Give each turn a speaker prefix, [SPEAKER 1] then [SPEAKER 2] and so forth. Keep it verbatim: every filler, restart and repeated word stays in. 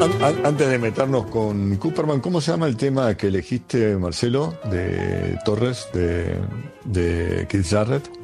[SPEAKER 1] An- an- antes de meternos con Cooperman, ¿cómo se llama el tema que elegiste, Marcelo, de Torres, de, de Keith Jarrett?